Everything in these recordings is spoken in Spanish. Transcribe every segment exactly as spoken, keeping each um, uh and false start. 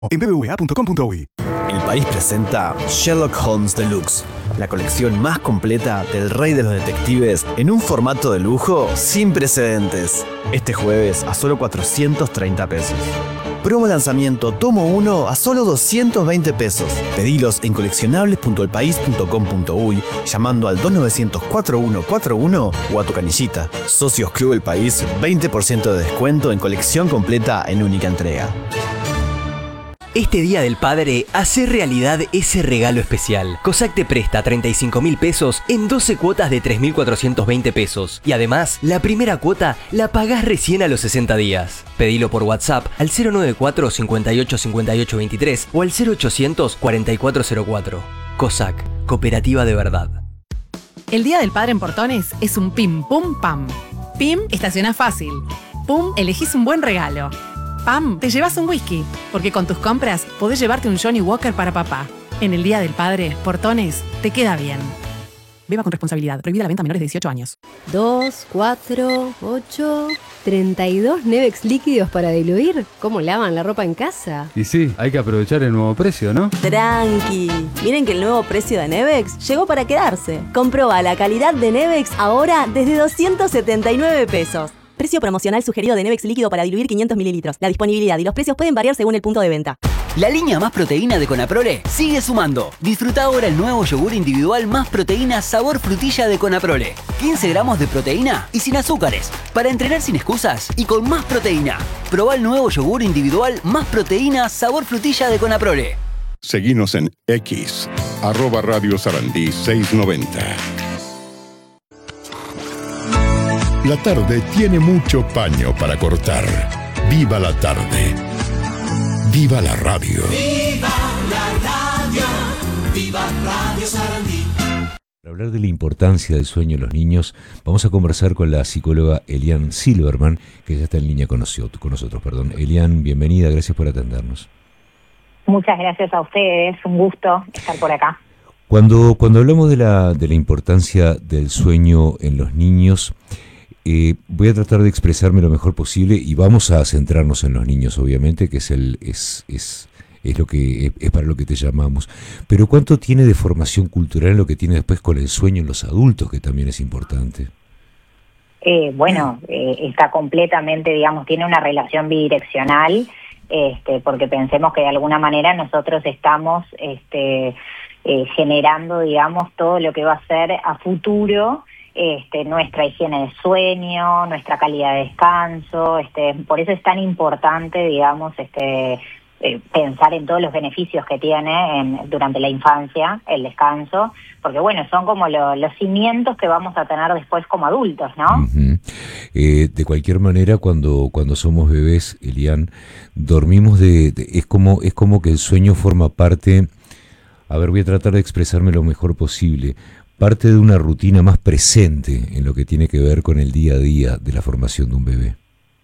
en b b v a punto com punto u y. El País presenta Sherlock Holmes Deluxe, la colección más completa del rey de los detectives en un formato de lujo sin precedentes. Este jueves a solo cuatrocientos treinta pesos. Promo lanzamiento tomo uno a solo doscientos veinte pesos. Pedilos en coleccionables punto el país punto com punto u y llamando al dos novecientos cuarenta y uno cuarenta y uno o a tu canillita. Socios Club El País, veinte por ciento de descuento en colección completa en única entrega. Este Día del Padre, hace realidad ese regalo especial. COSAC te presta treinta y cinco mil pesos en doce cuotas de tres mil cuatrocientos veinte pesos. Y además, la primera cuota la pagás recién a los sesenta días. Pedilo por WhatsApp al cero noventa y cuatro, cincuenta y ocho, cincuenta y ocho veintitrés o al cero ochocientos, cuarenta y cuatro cero cuatro. COSAC, cooperativa de verdad. El Día del Padre en Portones es un pim pum pam. Pim, estacionás fácil. Pum, elegís un buen regalo. Pam, te llevas un whisky, porque con tus compras podés llevarte un Johnny Walker para papá. En el Día del Padre, Portones, te queda bien. Beba con responsabilidad. Prohibida la venta a menores de dieciocho años. dos, cuatro, ocho, treinta y dos Nevex líquidos para diluir. ¿Cómo lavan la ropa en casa? Y sí, hay que aprovechar el nuevo precio, ¿no? Tranqui. Miren que el nuevo precio de Nevex llegó para quedarse. Comproba la calidad de Nevex ahora desde doscientos setenta y nueve pesos. Precio promocional sugerido de Nevex líquido para diluir quinientos mililitros. La disponibilidad y los precios pueden variar según el punto de venta. La línea más proteína de Conaprole sigue sumando. Disfruta ahora el nuevo yogur individual más proteína sabor frutilla de Conaprole. quince gramos de proteína y sin azúcares. Para entrenar sin excusas y con más proteína. Probá el nuevo yogur individual más proteína sabor frutilla de Conaprole. Seguinos en X, arroba Radio Sarandí seiscientos noventa. La tarde tiene mucho paño para cortar. ¡Viva la tarde! ¡Viva la radio! ¡Viva la radio! ¡Viva Radio Sarandí! Para hablar de la importancia del sueño en los niños, vamos a conversar con la psicóloga Elian Silverman, que ya está en línea con nosotros. Con nosotros perdón. Elian, bienvenida, gracias por atendernos. Muchas gracias a ustedes, un gusto estar por acá. Cuando, cuando hablamos de la, de la importancia del sueño en los niños, Eh, voy a tratar de expresarme lo mejor posible y vamos a centrarnos en los niños, obviamente, que es el es es es lo que es, es para lo que te llamamos. Pero ¿cuánto tiene de formación cultural lo que tiene después con el sueño en los adultos, que también es importante? Eh, bueno, eh, está completamente, digamos, tiene una relación bidireccional, este, porque pensemos que de alguna manera nosotros estamos este, eh, generando, digamos, todo lo que va a ser a futuro. Este, nuestra higiene de sueño, nuestra calidad de descanso, este, por eso es tan importante, digamos, este, eh, pensar en todos los beneficios que tiene en, durante la infancia, el descanso, porque bueno, son como lo, los cimientos que vamos a tener después como adultos, ¿no? Uh-huh. Eh, de cualquier manera, cuando cuando somos bebés, Elian, dormimos de, de es como es como que el sueño forma parte. A ver, voy a tratar de expresarme lo mejor posible. Parte de una rutina más presente en lo que tiene que ver con el día a día de la formación de un bebé.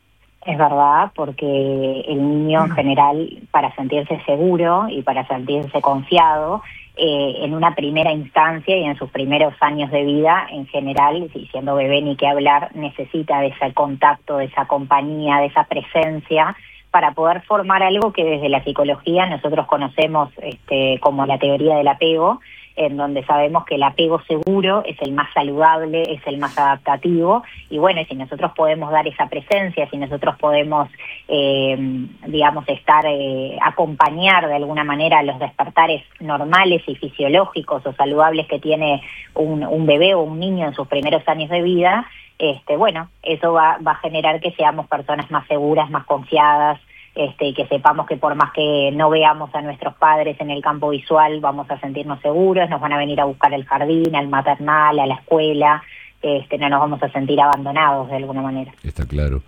Es verdad, porque el niño en general, para sentirse seguro y para sentirse confiado, eh, en una primera instancia y en sus primeros años de vida, en general, y siendo bebé ni que hablar, necesita de ese contacto, de esa compañía, de esa presencia, para poder formar algo que desde la psicología nosotros conocemos este, como la teoría del apego, en donde sabemos que el apego seguro es el más saludable, es el más adaptativo, y bueno, si nosotros podemos dar esa presencia, si nosotros podemos, eh, digamos, estar, eh, acompañar de alguna manera los despertares normales y fisiológicos o saludables que tiene un, un bebé o un niño en sus primeros años de vida, este, bueno, eso va, va a generar que seamos personas más seguras, más confiadas, Este, que sepamos que por más que no veamos a nuestros padres en el campo visual, vamos a sentirnos seguros, nos van a venir a buscar al jardín, al maternal, a la escuela, este, no nos vamos a sentir abandonados de alguna manera. Está claro.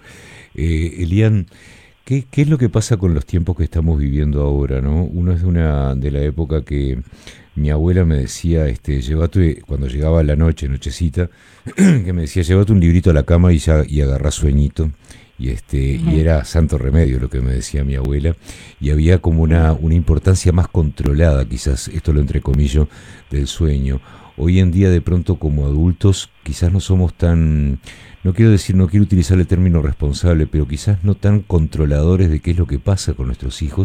Eh, Elian, ¿qué, ¿qué es lo que pasa con los tiempos que estamos viviendo ahora, no? Uno es de una de la época que mi abuela me decía, este, llévate, cuando llegaba la noche, nochecita, que me decía, llévate un librito a la cama y, ya, y agarrá sueñito. Y este uh-huh. y era santo remedio lo que me decía mi abuela, y había como una, una importancia más controlada, quizás, esto lo entrecomillo, del sueño. Hoy en día, de pronto, como adultos, quizás no somos tan, no quiero decir, no quiero utilizar el término responsable, pero quizás no tan controladores de qué es lo que pasa con nuestros hijos,